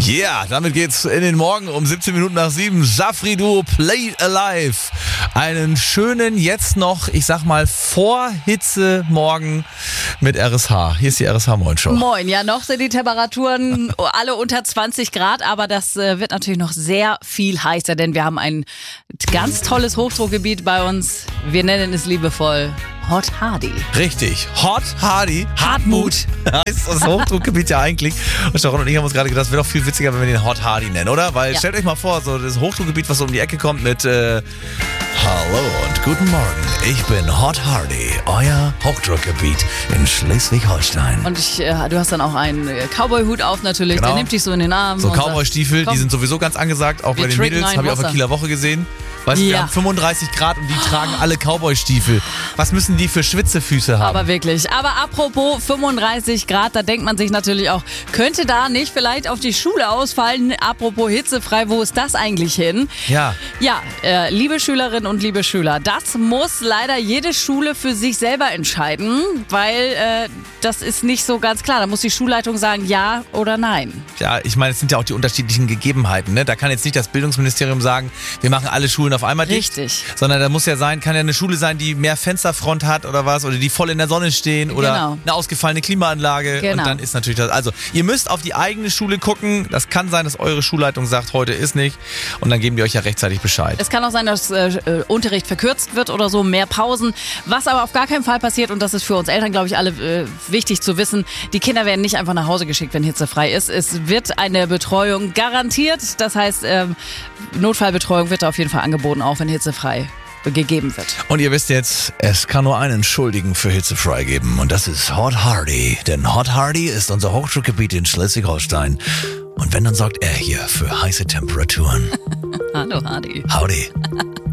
Yeah, damit geht's in den Morgen um 17 Minuten nach 7. Safri Duo Play Alive. Einen schönen, jetzt noch, ich sag mal, Vorhitze Morgen mit RSH. Hier ist die RSH Moin Show. Moin, ja, noch sind die Temperaturen alle unter 20 Grad, aber das wird natürlich noch sehr viel heißer, denn wir haben ein ganz tolles Hochdruckgebiet bei uns. Wir nennen es liebevoll Hot Hardy. Richtig, Hot Hardy, Hartmut heißt das Hochdruckgebiet ja eigentlich. Und Sharon und ich haben uns gerade gedacht, es wäre doch viel witziger, wenn wir den Hot Hardy nennen, oder? Weil stellt euch mal vor, so das Hochdruckgebiet, was so um die Ecke kommt mit Hallo und guten Morgen, ich bin Hot Hardy, euer Hochdruckgebiet in Schleswig-Holstein. Und du hast dann auch einen Cowboy-Hut auf natürlich, Genau. Der nimmt dich so in den Arm. So und sagt, Cowboy-Stiefel, die sind sowieso ganz angesagt, auch bei den Mädels, habe ich auf der Kieler Woche gesehen. Weißt du, wir haben 35 Grad und die tragen alle Cowboy-Stiefel. Was müssen die für Schwitzefüße haben? Aber wirklich. Aber apropos 35 Grad, da denkt man sich natürlich auch, könnte da nicht vielleicht auf die Schule ausfallen? Apropos hitzefrei, wo ist das eigentlich hin? Ja. Ja, liebe Schülerinnen und liebe Schüler, das muss leider jede Schule für sich selber entscheiden, weil das ist nicht so ganz klar. Da muss die Schulleitung sagen, ja oder nein. Ja, ich meine, es sind ja auch die unterschiedlichen Gegebenheiten. Ne? Da kann jetzt nicht das Bildungsministerium sagen, wir machen alle Schulen auf einmal dicht. Richtig. Sondern da muss ja sein, kann ja eine Schule sein, die mehr Fensterfront hat oder was, oder die voll in der Sonne stehen oder eine ausgefallene Klimaanlage. Genau. Und dann ist natürlich das, also ihr müsst auf die eigene Schule gucken. Das kann sein, dass eure Schulleitung sagt, heute ist nicht. Und dann geben die euch ja rechtzeitig Bescheid. Es kann auch sein, dass Unterricht verkürzt wird oder so, mehr Pausen. Was aber auf gar keinen Fall passiert, und das ist für uns Eltern, glaube ich, alle wichtig zu wissen, die Kinder werden nicht einfach nach Hause geschickt, wenn hitzefrei ist. Es wird eine Betreuung garantiert. Das heißt, Notfallbetreuung wird da auf jeden Fall angeboten, auch wenn hitzefrei gegeben wird. Und ihr wisst jetzt, es kann nur einen Schuldigen für hitzefrei geben. Und das ist Hot Hardy. Denn Hot Hardy ist unser Hochdruckgebiet in Schleswig-Holstein. Und wenn, dann sorgt er hier für heiße Temperaturen. Hallo Hardy. Howdy.